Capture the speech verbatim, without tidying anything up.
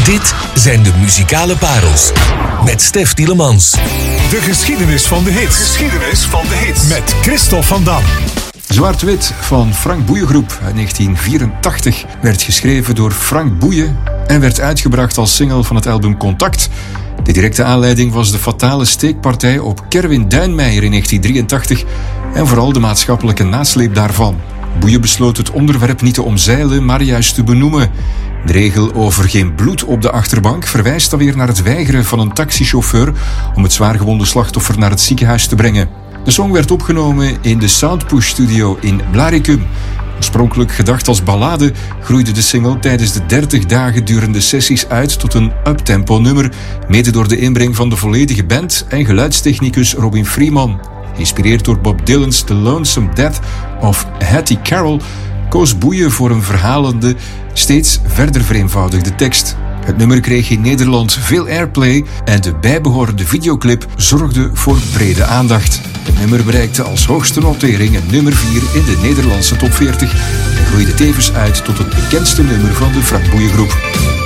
Dit zijn de muzikale parels met Stef Tielemans. De geschiedenis van de hits. Geschiedenis van de hits. Met Christophe Van Dam. Zwart-Wit van Frank Boeien Groep uit negentien vierentachtig werd geschreven door Frank Boeien en werd uitgebracht als single van het album Contact. De directe aanleiding was de fatale steekpartij op Kerwin Duinmeijer in negentien drieëntachtig en vooral de maatschappelijke nasleep daarvan. Boeien besloot het onderwerp niet te omzeilen, maar juist te benoemen. De regel over geen bloed op de achterbank verwijst dan weer naar het weigeren van een taxichauffeur om het zwaargewonde slachtoffer naar het ziekenhuis te brengen. De song werd opgenomen in de Soundpush-studio in Blaricum. Oorspronkelijk gedacht als ballade groeide de single tijdens de dertig dagen durende sessies uit tot een uptempo nummer, mede door de inbreng van de volledige band en geluidstechnicus Robin Freeman. Geïnspireerd door Bob Dylan's The Lonesome Death of Hattie Carroll koos Boeien voor een verhalende, steeds verder vereenvoudigde tekst. Het nummer kreeg in Nederland veel airplay en de bijbehorende videoclip zorgde voor brede aandacht. Het nummer bereikte als hoogste notering een nummer vier in de Nederlandse top veertig en groeide tevens uit tot het bekendste nummer van de Frank Boeien Groep.